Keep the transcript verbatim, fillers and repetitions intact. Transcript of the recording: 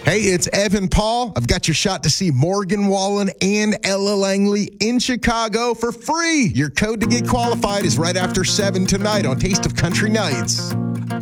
Hey, it's Evan Paul. I've got your shot to see Morgan Wallen and Ella Langley in Chicago for free. Your code to get qualified is right after seven tonight on Taste of Country Nights.